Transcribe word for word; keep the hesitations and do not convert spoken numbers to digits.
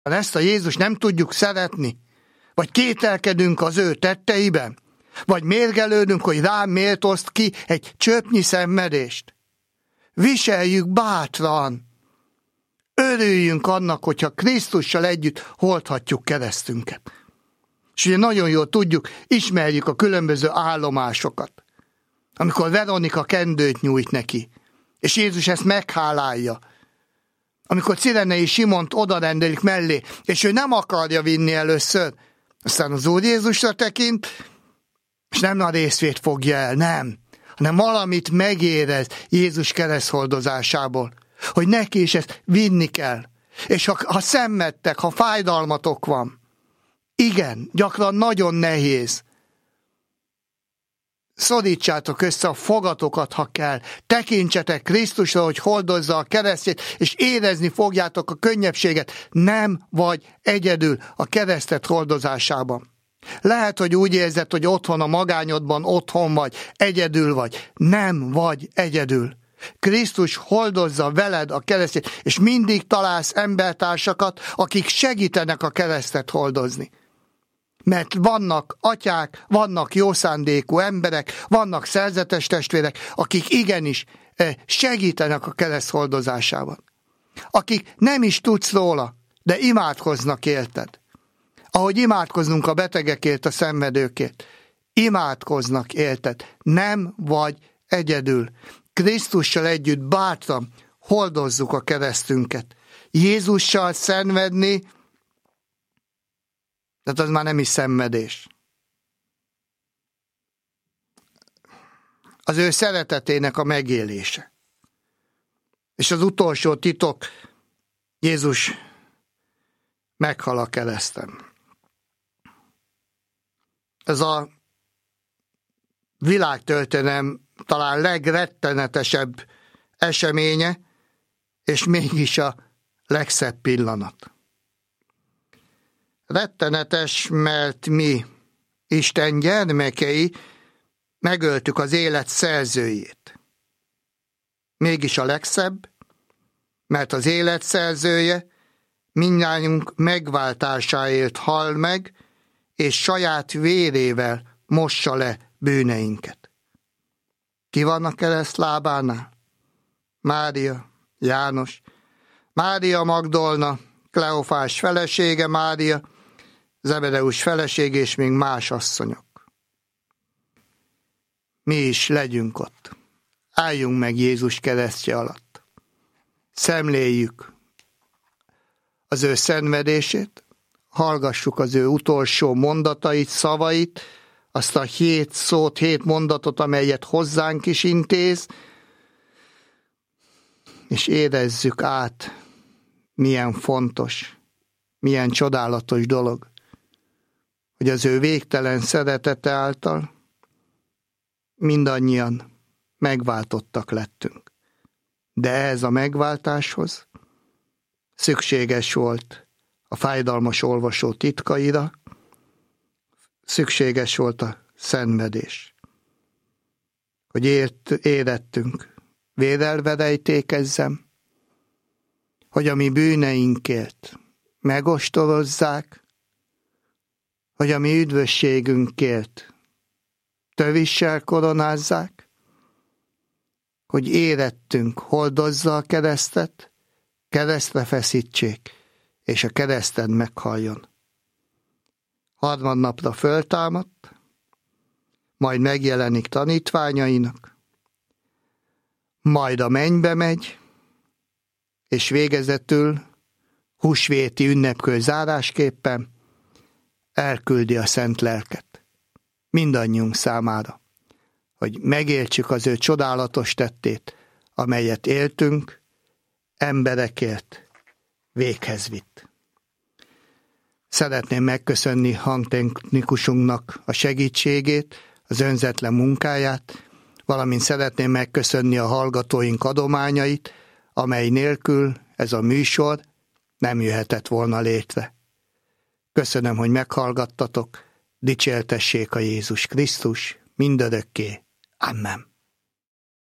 Ezt a Jézus nem tudjuk szeretni? Vagy kételkedünk az ő tetteiben? Vagy mérgelődünk, hogy rám miért oszt ki egy csöpnyi szenvedést? Viseljük bátran! Örüljünk annak, hogyha Krisztussal együtt hordhatjuk keresztünket. És ugye nagyon jól tudjuk, ismerjük a különböző állomásokat. Amikor Veronika kendőt nyújt neki, és Jézus ezt meghálálja. Amikor Cirenei Simont odarendelik mellé, és ő nem akarja vinni először, aztán az Úr Jézusra tekint, és nem a részvét fogja el, nem, hanem valamit megérez Jézus kereszthordozásából, hogy neki is ezt vinni kell. És ha, ha szenvedtek, ha fájdalmatok van, igen, gyakran nagyon nehéz, szorítsátok össze a fogatokat, ha kell. Tekintsetek Krisztusra, hogy hordozza a keresztjét, és érezni fogjátok a könnyebbséget. Nem vagy egyedül a keresztet hordozásában. Lehet, hogy úgy érzed, hogy otthon a magányodban otthon vagy, egyedül vagy. Nem vagy egyedül. Krisztus hordozza veled a keresztjét, és mindig találsz embertársakat, akik segítenek a keresztet hordozni. Mert vannak atyák, vannak jó szándékú emberek, vannak szerzetes testvérek, akik igenis segítenek a kereszt hordozásában. Akik nem is tudsz róla, de imádkoznak érted. Ahogy imádkoznunk a betegekért, a szenvedőkért. Imádkoznak érted. Nem vagy egyedül. Krisztussal együtt bátran hordozzuk a keresztünket. Jézussal szenvedni, tehát az már nem is szenvedés. Az ő szeretetének a megélése. És az utolsó titok, Jézus meghal a kereszten. Ez a világtörténelem talán legrettenetesebb eseménye, és mégis a legszebb pillanat. Rettenetes, mert mi, Isten gyermekei, megöltük az élet szerzőjét. Mégis a legszebb, mert az élet szerzője mindnyájunk megváltásáért hal meg, és saját vérével mossa le bűneinket. Ki van a keresztlábánál? Mária, János, Mária Magdolna, Kleofás felesége Mária, Zebedeus feleség és még más asszonyok. Mi is legyünk ott. Álljunk meg Jézus keresztje alatt. Szemléljük az ő szenvedését, hallgassuk az ő utolsó mondatait, szavait, azt a hét szót, hét mondatot, amelyet hozzánk is intéz, és érezzük át, milyen fontos, milyen csodálatos dolog, hogy az ő végtelen szeretete által mindannyian megváltottak lettünk. De ehhez a megváltáshoz szükséges volt a fájdalmas olvasó titkaira, szükséges volt a szenvedés. Hogy ért, érettünk, vérrel verejtékezzem, hogy a mi bűneinkért megostorozzák, hogy a mi üdvösségünkért tövissel koronázzák, hogy érettünk hordozza a keresztet, keresztre feszítsék, és a kereszten meghalljon. Harmadnapra föltámadt, majd megjelenik tanítványainak, majd a mennybe megy, és végezetül húsvéti ünnepkör zárásképpen elküldi a szent lelket mindannyiunk számára, hogy megértsük az ő csodálatos tettét, amelyet éltünk, emberekért véghez vitt. Szeretném megköszönni hangtechnikusunknak a segítségét, az önzetlen munkáját, valamint szeretném megköszönni a hallgatóink adományait, amely nélkül ez a műsor nem jöhetett volna létre. Köszönöm, hogy meghallgattatok, dicsértessék a Jézus Krisztus mindörökké. Amen.